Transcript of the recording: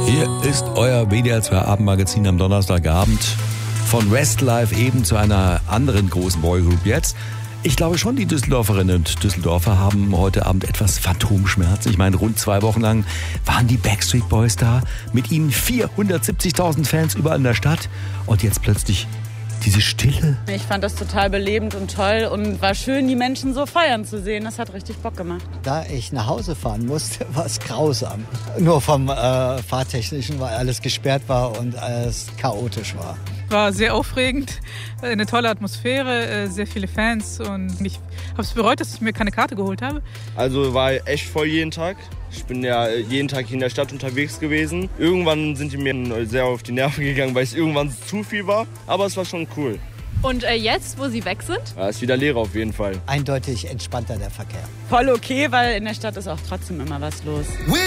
Hier ist euer WDR 2 Abendmagazin am Donnerstagabend. Von Westlife eben zu einer anderen großen Boygroup jetzt. Ich glaube schon, die Düsseldorferinnen und Düsseldorfer haben heute Abend etwas Phantomschmerz. Ich meine, rund 2 Wochen lang waren die Backstreet Boys da. Mit ihnen 470.000 Fans überall in der Stadt. Und jetzt plötzlich diese Stille. Ich fand das total belebend und toll und war schön, die Menschen so feiern zu sehen. Das hat richtig Bock gemacht. Da ich nach Hause fahren musste, war es grausam. Nur vom Fahrtechnischen, weil alles gesperrt war und alles chaotisch war. War sehr aufregend, eine tolle Atmosphäre, sehr viele Fans und ich habe es bereut, dass ich mir keine Karte geholt habe. Also war echt voll jeden Tag. Ich bin ja jeden Tag hier in der Stadt unterwegs gewesen. Irgendwann sind die mir sehr auf die Nerven gegangen, weil es irgendwann zu viel war. Aber es war schon cool. Und jetzt, wo sie weg sind? Ja, ist wieder leer auf jeden Fall. Eindeutig entspannter der Verkehr. Voll okay, weil in der Stadt ist auch trotzdem immer was los.